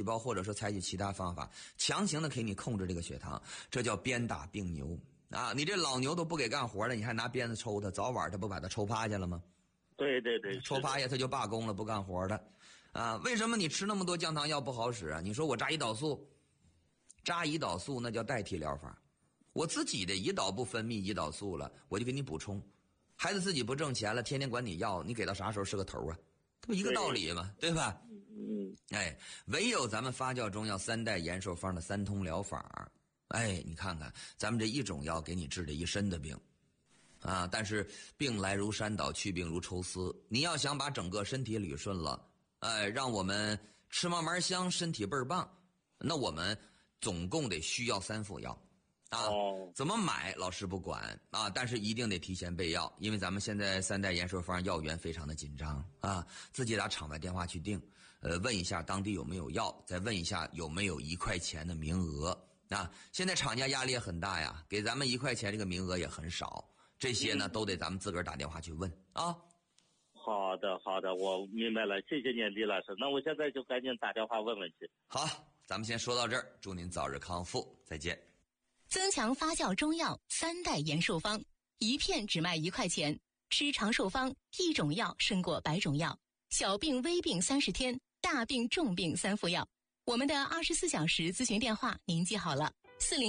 包，或者说采取其他方法，强行的给你控制这个血糖，这叫鞭打病牛啊！你这老牛都不给干活了，你还拿鞭子抽它，早晚它不把它抽趴下了吗？ 对对对， 抽趴下它就罢工了，不干活的啊！为什么你吃那么多降糖药不好使啊？你说我扎胰岛素那叫代替疗法，我自己的胰岛不分泌胰岛素了，我就给你补充。孩子自己不挣钱了，天天管你要，你给到啥时候是个头啊？这不一个道理吗？对吧？哎，唯有咱们发酵中药3代延寿方的3通疗法，哎，你看看咱们这一种药给你治了一身的病啊，但是病来如山倒，去病如抽丝，你要想把整个身体捋顺了，哎，让我们吃嘛嘛香，身体倍儿棒，那我们总共得需要3副药啊，怎么买老师不管啊，但是一定得提前备药，因为咱们现在3代延寿方药源非常的紧张啊，自己打场外电话去订，问一下当地有没有药，再问一下有没有1块钱的名额啊。现在厂家压力也很大呀，给咱们1块钱这个名额也很少，这些呢都得咱们自个儿打电话去问啊。 好的好的，我明白了，谢谢您李老师，那我现在就赶紧打电话问问去。 好，咱们先说到这儿，祝您早日康复，再见。 增强发酵中药3代延寿方，一片只卖1块钱，吃长寿方，一种药胜过100种药，小病微病30天，大病重病3副药。我们的24小时咨询电话您记好了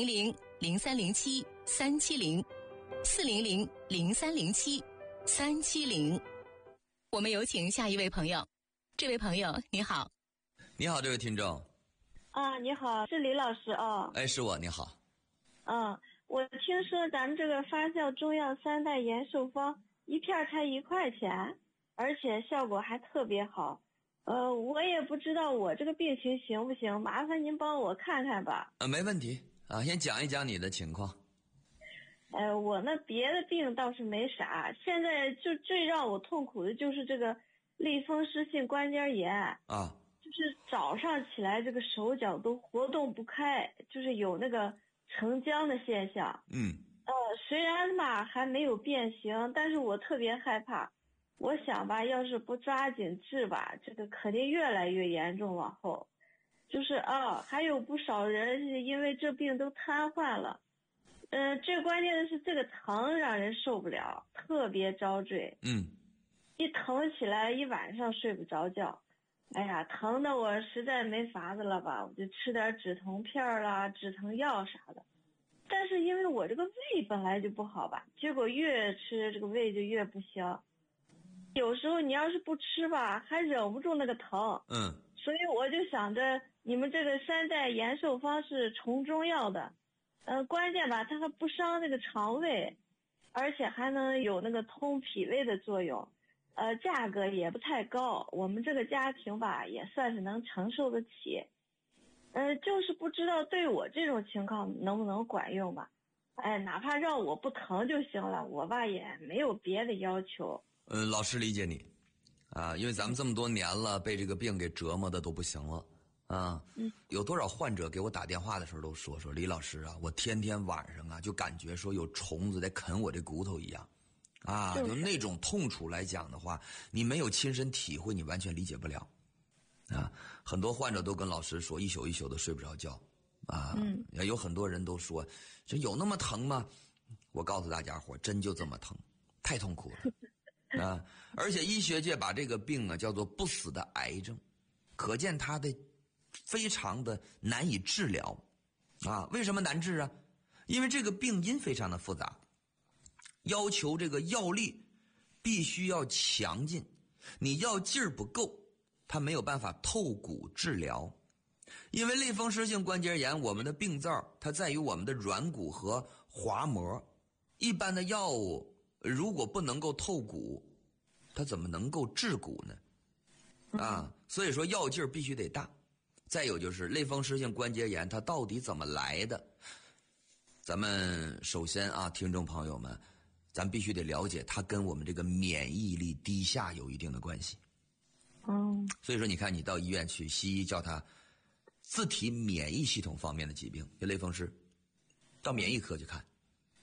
，400-0307-370，400-0307-370。我们有请下一位朋友。这位朋友你好。 你好，这位听众。 啊，你好，是李老师啊。 哎，是我，你好。 我听说咱们这个发酵中药3代延寿方一片才1块钱，而且效果还特别好。我也不知道我这个病情行不行，麻烦您帮我看看吧。 没问题啊，先讲一讲你的情况。 我那别的病倒是没啥，现在就最让我痛苦的就是这个类风湿性关节炎啊， 就是早上起来这个手脚都活动不开，就是有那个成浆的现象。虽然吧还没有变形，但是我特别害怕。我想吧，要是不抓紧治吧，这个肯定越来越严重。往后就是还有不少人是因为这病都瘫痪了。最关键的是这个疼让人受不了，特别遭罪。一疼起来一晚上睡不着觉。哎呀，疼的我实在没法子了吧，我就吃点止疼片啦、止疼药啥的。但是因为我这个胃本来就不好吧，结果越吃这个胃就越不行。有时候你要是不吃吧，还忍不住那个疼。所以我就想着你们这个3代延寿方是从中药的，关键吧它还不伤那个肠胃，而且还能有那个通脾胃的作用。价格也不太高，我们这个家庭吧也算是能承受得起。就是不知道对我这种情况能不能管用吧。哪怕让我不疼就行了，我吧也没有别的要求。 老师理解你啊，因为咱们这么多年了，被这个病给折磨的都不行了啊。有多少患者给我打电话的时候都说李老师啊，我天天晚上啊就感觉说有虫子在啃我这骨头一样啊，就那种痛楚来讲的话，你没有亲身体会，你完全理解不了啊。很多患者都跟老师说一宿一宿的睡不着觉啊。有很多人都说这有那么疼吗？我告诉大家伙，真就这么疼，太痛苦了啊！而且医学界把这个病啊叫做不死的癌症，可见它的非常的难以治疗啊。为什么难治啊？因为这个病因非常的复杂，要求这个药力必须要强劲，你药劲儿不够，它没有办法透骨治疗。因为类风湿性关节炎，我们的病灶它在于我们的软骨和滑膜，一般的药物如果不能够透骨，它怎么能够治骨呢？所以说药劲儿必须得大。再有就是类风湿性关节炎它到底怎么来的？咱们首先听众朋友们，咱必须得了解它跟我们这个免疫力低下有一定的关系。所以说你看你到医院去，西医叫它自体免疫系统方面的疾病，就类风湿，到免疫科去看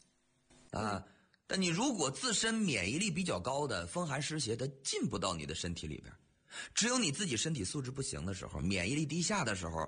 但你如果自身免疫力比较高的风寒湿邪，它进不到你的身体里边。只有你自己身体素质不行的时候，免疫力低下的时候，